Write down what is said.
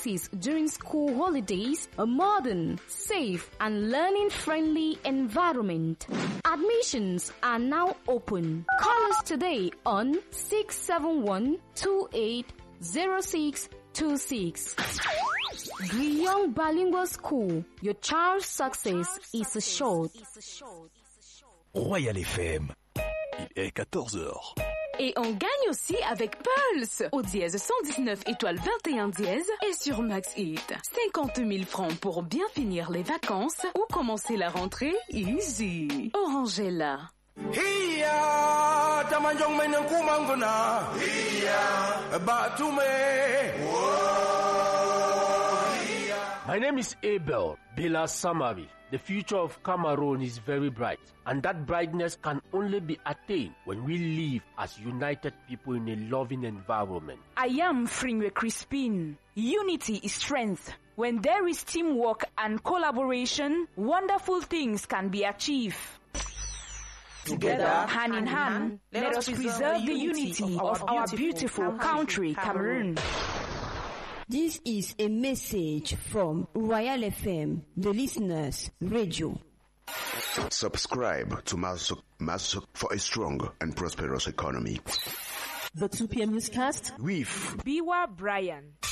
practice during school holidays a modern, safe, and learning-friendly environment. Admissions are now open. Call us today on 671-280626. Grillon Bilingual School. Your child's success is assured. Royal FM. Il est 14h. Et on gagne aussi avec Pulse au dièse 119 étoile 21 dièse et sur Max Hit. 50 000 francs pour bien finir les vacances ou commencer la rentrée easy. Orangela. Hiya, tamanjong meneng kumanguna. Hiya, batume. My name is Abel Bela Samari. The future of Cameroon is very bright, and that brightness can only be attained when we live as united people in a loving environment. I am Frinwe Crispin. Unity is strength. When there is teamwork and collaboration, wonderful things can be achieved. Together, hand in hand, let us preserve the unity of our beautiful country, Cameroon. This is a message from Royal FM, the listeners' radio. Subscribe to Masuk for a strong and prosperous economy. The 2 p.m. newscast with Biwa Brian.